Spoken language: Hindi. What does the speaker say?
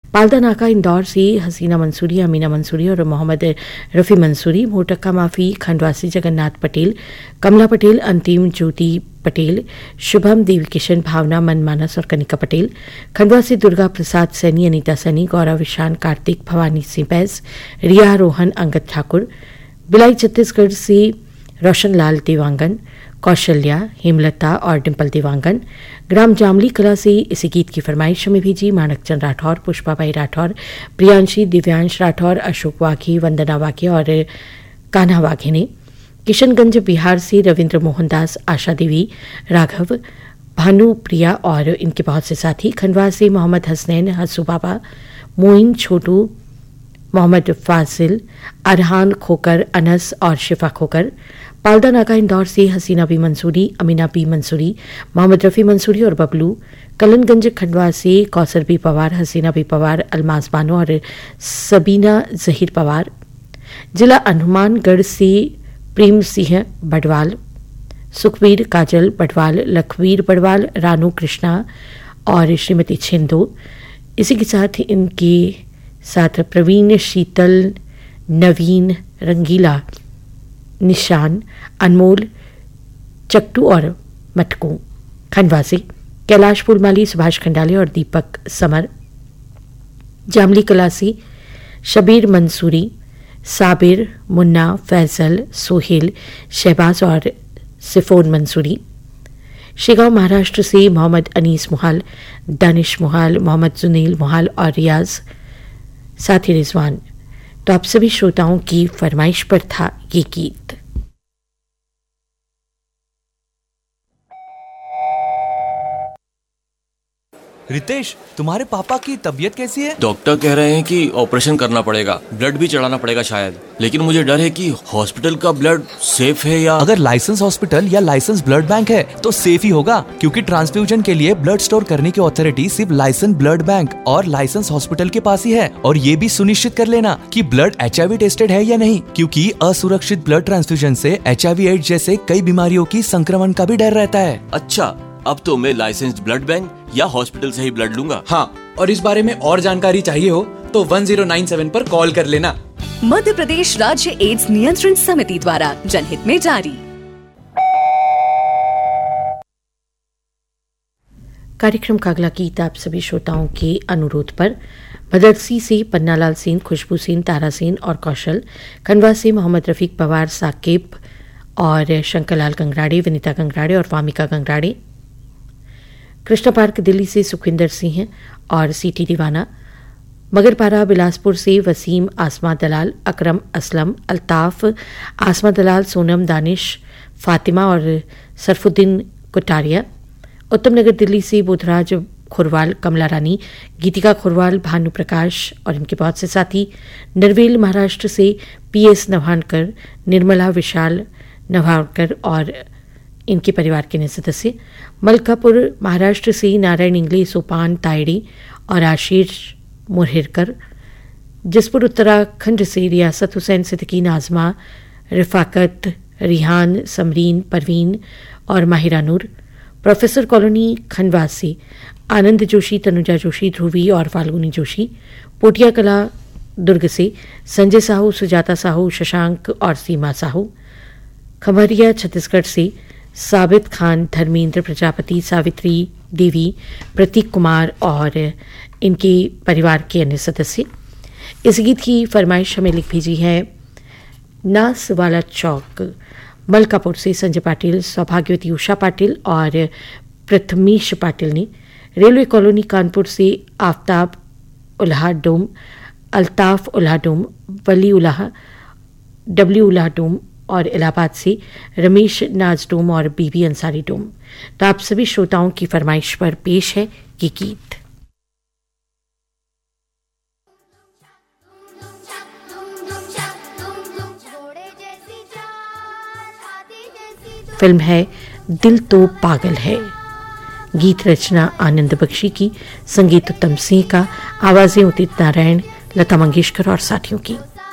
पालदा नाका इंदौर से हसीना मंसूरी, अमीना मंसूरी और मोहम्मद रफ़ी मंसूरी, मोटक्का माफी खंडवा से जगन्नाथ पटेल, कमला पटेल, अंतिम ज्योति पटेल, शुभम देवी किशन, भावना मनमानस और कनिका पटेल, खंडवा से दुर्गा प्रसाद सैनी, अनीता सैनी, गौरव ईशान, कार्तिक, भवानी सिंह बैस, रिया रोहन, अंगद ठाकुर, बिलाई छत्तीसगढ़ से रोशन लाल देवांगन, कौशल्या, हेमलता और डिम्पल देवांगन, ग्राम जामली कला से इसी गीत की फरमाइश में भेजी माणकचंद राठौर, पुष्पाबाई राठौर, प्रियांशी, दिव्यांश राठौर, अशोक वाघे, वंदना वाघे और कान्हा वाघे ने। किशनगंज बिहार से रविंद्र मोहनदास, आशा देवी, राघव, भानु प्रिया और इनके बहुत से साथी। खंडवा से मोहम्मद हसनैन, हसू बाबा, मोइन, छोटू, मोहम्मद फाजिल, अरहान खोकर, अनस और शिफा खोकर। पालदा नाका इंदौर से हसीना बी मंसूरी, अमीना बी मंसूरी, मोहम्मद रफ़ी मंसूरी और बबलू। कलनगंज खंडवा से कौसर बी पवार, हसीना बी पवार, अलमास बानो और सबीना जहीर पवार। जिला हनुमानगढ़ से प्रेम सिंह बडवाल, सुखवीर काजल बडवाल, लखवीर बडवाल, रानू कृष्णा और श्रीमती छिंदो। इसी के साथ इनके साथ प्रवीण, शीतल, नवीन, रंगीला, निशान, अनमोल, चट्टू और मटकू। खंडवा से कैलाश फूलमाली, सुभाष खंडाले और दीपक समर। जामली कला से शबीर मंसूरी, साबिर, मुन्ना, फैजल, सोहेल, शहबाज और सिफोन मंसूरी। शेगांव महाराष्ट्र से मोहम्मद अनीस मुहाल, दानिश मुहाल, मोहम्मद जुनेल मुहाल और रियाज, साथी रिजवान। तो आप सभी श्रोताओं की फरमाइश पर था ये गीत। रितेश, तुम्हारे पापा की तबीयत कैसी है? डॉक्टर कह रहे हैं कि ऑपरेशन करना पड़ेगा, ब्लड भी चढ़ाना पड़ेगा शायद, लेकिन मुझे डर है कि हॉस्पिटल का ब्लड सेफ है या... अगर लाइसेंस हॉस्पिटल या लाइसेंस ब्लड बैंक है तो सेफ ही होगा, क्योंकि ट्रांसफ्यूजन के लिए ब्लड स्टोर करने की अथॉरिटी सिर्फ लाइसेंस ब्लड बैंक और लाइसेंस हॉस्पिटल के पास ही है। और ये भी सुनिश्चित कर लेना कि ब्लड HIV टेस्टेड है या नहीं, क्योंकि असुरक्षित ब्लड ट्रांसफ्यूजन से HIV एड्स जैसे कई बीमारियों की संक्रमण का भी डर रहता है। अच्छा, अब तो मैं लाइसेंस्ड ब्लड बैंक या हॉस्पिटल से ही ब्लड लूंगा। हाँ, और इस बारे में और जानकारी चाहिए हो तो 1097 पर कॉल कर लेना। मध्य प्रदेश राज्य एड्स नियंत्रण समिति द्वारा जनहित में जारी। कार्यक्रम का अगला गीत आप सभी श्रोताओं के अनुरोध पर भदरसी से पन्नालाल सेन, खुशबू सेन, तारा सेन और कौशल। खंडवा से मोहम्मद रफीक पवार, साकिब और शंकरलाल गंगराड़े, विनीता गंगराड़े और वामिका गंगराड़े। कृष्णा पार्क दिल्ली से सुखविंदर सिंह और सीटी दीवाना। मगरपारा बिलासपुर से वसीम, आसमा दलाल, अकरम असलम, अल्ताफ, आसमा दलाल, सोनम, दानिश, फातिमा और सरफुद्दीन कुटारिया। उत्तम नगर दिल्ली से बुधराज खुरवाल, कमला रानी, गीतिका खुरवाल, भानु प्रकाश और इनके बहुत से साथी। नरवेल महाराष्ट्र से PS नवानकर, निर्मला, विशाल नवानकर और इनके परिवार के सदस्य। मलकापुर महाराष्ट्र से नारायण इंगले, सोपान तायड़ी और आशीष मुरहिरकर। जसपुर उत्तराखंड से रियासत हुसैन, सिद्दीकी, नाजमा, रिफाकत, रिहान, समरीन, परवीन और माहिरा नूर। प्रोफेसर कॉलोनी खंडवा से आनंद जोशी, तनुजा जोशी, ध्रुवी और फाल्गुनी जोशी। पोटिया कला दुर्ग से संजय साहू, सुजाता साहू, शशांक और सीमा साहू। खमरिया छत्तीसगढ़ से साबित खान, धर्मेंद्र प्रजापति, सावित्री देवी, प्रतीक कुमार और इनके परिवार के अन्य सदस्य। इस गीत की फरमाइश हमें लिख भेजी है नास वाला चौक मलकापुर से संजय पाटिल, सौभाग्यवती उषा पाटिल और प्रथमेश पाटिल ने। रेलवे कॉलोनी कानपुर से आफ्ताब उल्हा डोम, अल्ताफ उल्हा डोम, वली उल्हा, W उल्हा डोम और इलाहाबाद से रमेश नाज डोम और बीबी अंसारी डोम। तो आप सभी श्रोताओं की फरमाइश पर पेश है ये गीत। फिल्म है दिल तो पागल है। गीत रचना आनंद बख्शी की, संगीत उत्तम सिंह का, आवाजें उदित नारायण, लता मंगेशकर और साथियों की।